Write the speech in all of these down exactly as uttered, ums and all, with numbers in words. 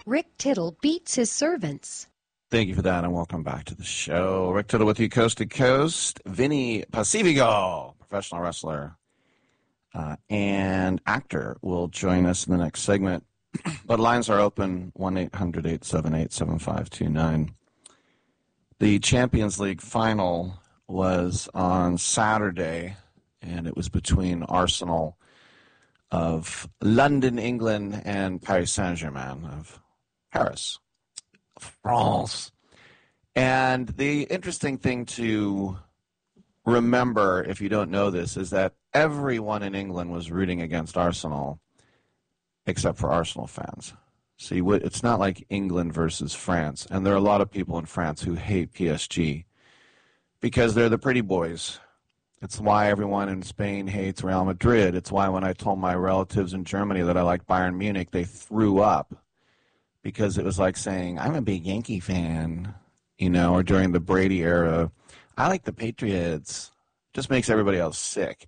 Rick Tittle beats his servants. Thank you for that, and welcome back to the show. Rick Tittle with you coast to coast. Vinny Pacifico, professional wrestler uh, and actor, will join us in the next segment. But lines are open, one eight hundred eight seven eight seven five two nine. The Champions League final was on Saturday, and it was between Arsenal of London, England, and Paris Saint-Germain of Paris, France. And the interesting thing to remember, if you don't know this, is that everyone in England was rooting against Arsenal except for Arsenal fans. So you would, it's not like England versus France. And there are a lot of people in France who hate P S G because they're the pretty boys. It's why everyone in Spain hates Real Madrid. It's why when I told my relatives in Germany that I like Bayern Munich, they threw up because it was like saying, I'm a big Yankee fan, you know, or during the Brady era, I like the Patriots. Just makes everybody else sick.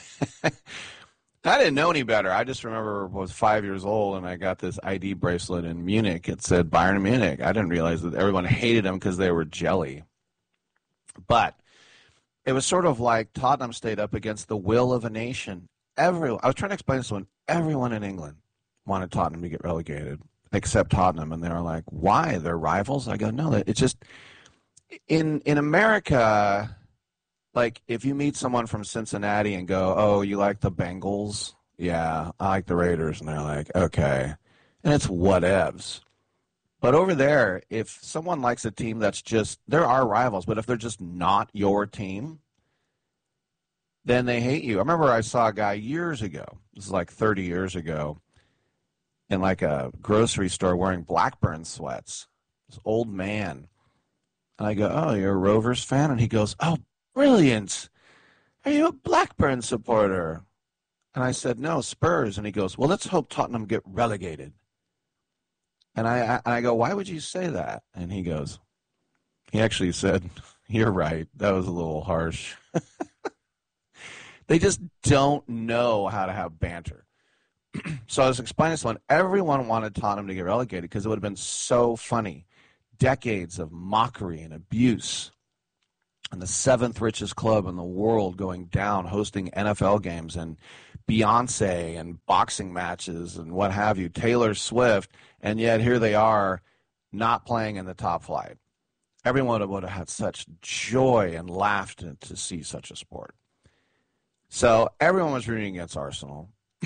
I didn't know any better. I just remember I was five years old and I got this I D bracelet in Munich. It said Bayern Munich. I didn't realize that everyone hated them because they were jelly. But it was sort of like Tottenham stayed up against the will of a nation. Everyone, I was trying to explain this one. Everyone in England wanted Tottenham to get relegated, except Tottenham. And they were like, why? They're rivals? I go, no, it's just in in America, like if you meet someone from Cincinnati and go, oh, you like the Bengals? Yeah, I like the Raiders. And they're like, okay. And it's whatevs. But over there, if someone likes a team that's just, there are rivals, but if they're just not your team, then they hate you. I remember I saw a guy years ago, this is like thirty years ago, in like a grocery store wearing Blackburn sweats, this old man. And I go, oh, you're a Rovers fan? And he goes, oh, brilliant. Are you a Blackburn supporter? And I said, no, Spurs. And he goes, well, let's hope Tottenham get relegated. And I, I, I go, why would you say that? And he goes, he actually said, you're right. That was a little harsh. They just don't know how to have banter. So I was explaining this one. Everyone wanted Tottenham to get relegated because it would have been so funny. Decades of mockery and abuse. And the seventh richest club in the world going down, hosting N F L games and Beyonce and boxing matches and what have you, Taylor Swift, and yet here they are not playing in the top flight. Everyone would have had such joy and laughed to see such a sport. So everyone was rooting against Arsenal.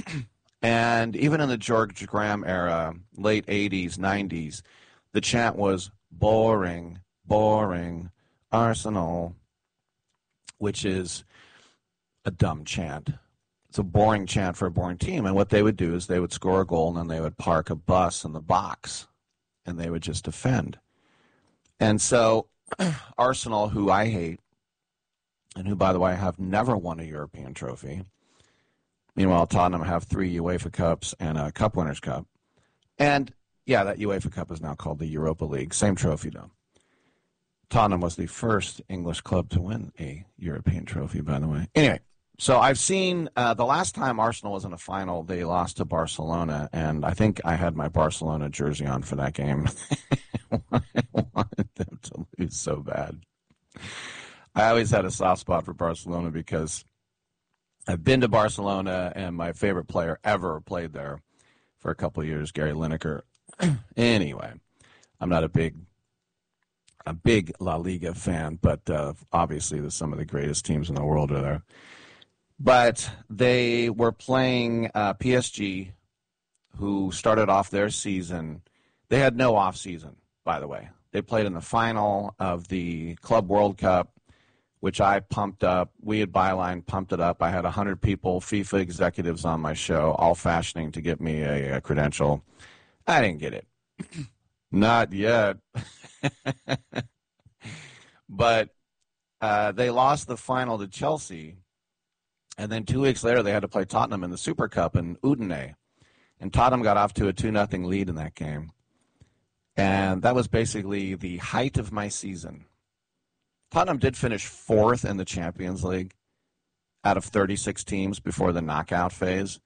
And even in the George Graham era, late eighties, nineties, the chant was boring, boring, Arsenal, which is a dumb chant. It's a boring chant for a boring team. And what they would do is they would score a goal and then they would park a bus in the box and they would just defend. And so Arsenal, who I hate, and who, by the way, have never won a European trophy. Meanwhile, Tottenham have three UEFA Cups and a Cup Winners' Cup. And, yeah, that UEFA Cup is now called the Europa League. Same trophy, though. Tottenham was the first English club to win a European trophy, by the way. Anyway, so I've seen uh, the last time Arsenal was in a final, they lost to Barcelona, and I think I had my Barcelona jersey on for that game. I wanted them to lose so bad. I always had a soft spot for Barcelona because I've been to Barcelona, and my favorite player ever played there for a couple of years, Gary Lineker. Anyway, I'm not a big a big La Liga fan, but uh, obviously there's some of the greatest teams in the world are there. But they were playing uh, P S G, who started off their season. They had no off season, by the way. They played in the final of the Club World Cup, which I pumped up. We at Byline pumped it up. I had one hundred people, FIFA executives on my show, all fashioning to get me a, a credential. I didn't get it. Not yet. But uh, they lost the final to Chelsea, and then two weeks later they had to play Tottenham in the Super Cup in Udine. And Tottenham got off to a two nothing lead in that game. And that was basically the height of my season. Tottenham did finish fourth in the Champions League out of thirty-six teams before the knockout phase.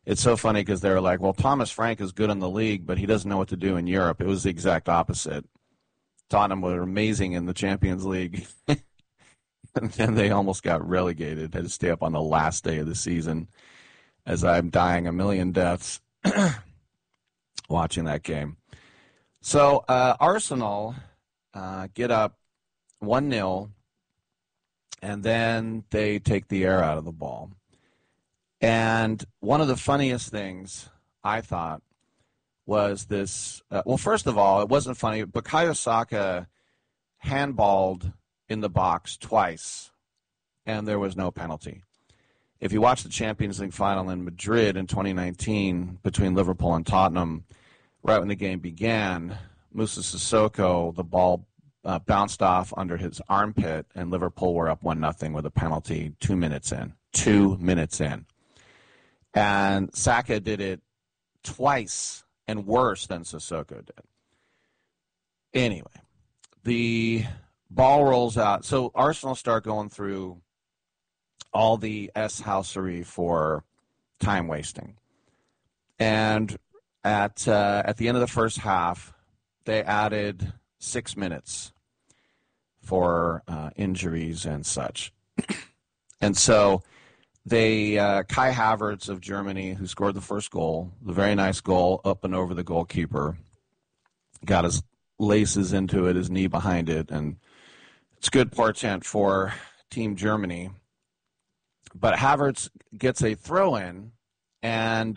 it's so funny because they were like, well, Thomas Frank is good in the league, but he doesn't know what to do in Europe. It was the exact opposite. Tottenham were amazing in the Champions League, and then they almost got relegated. Had to stay up on the last day of the season as I'm dying a million deaths watching that game. So uh, Arsenal uh, get up one nil, and then they take the air out of the ball. And one of the funniest things I thought was this. Uh, well, first of all, it wasn't funny. Bukayo Saka handballed in the box twice, and there was no penalty. If you watch the Champions League final in Madrid in twenty nineteen between Liverpool and Tottenham, right when the game began, Moussa Sissoko, the ball uh, bounced off under his armpit, and Liverpool were up one nothing with a penalty two minutes in. Two minutes in. And Saka did it twice and worse than Sissoko did. Anyway, the ball rolls out. So Arsenal start going through all the S-housery for time wasting. And at uh, at the end of the first half, they added six minutes for uh, injuries and such. And so they, uh, Kai Havertz of Germany, who scored the first goal, the very nice goal up and over the goalkeeper, got his laces into it, his knee behind it, and it's good portent for Team Germany. But Havertz gets a throw-in, and